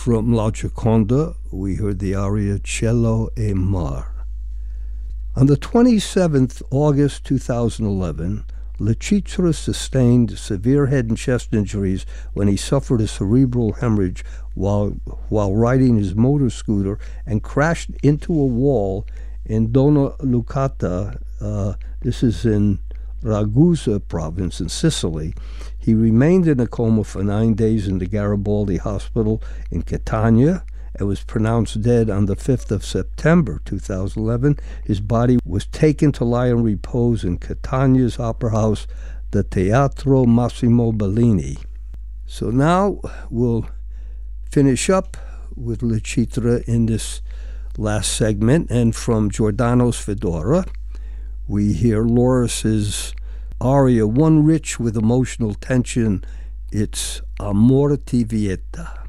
From La Gioconda, we heard the aria Cielo e Mar. On the 27th August 2011, Lecitra sustained severe head and chest injuries when he suffered a cerebral hemorrhage while riding his motor scooter and crashed into a wall in Donna Lucata. This is in Ragusa province in Sicily. He remained in a coma for 9 days in the Garibaldi Hospital in Catania and was pronounced dead on the 5th of September 2011. His body was taken to lie in repose in Catania's opera house, the Teatro Massimo Bellini. So now we'll finish up with Lecitra in this last segment, and from Giordano's Fedora, we hear Loris's aria, one rich with emotional tension. It's Amor ti vieta.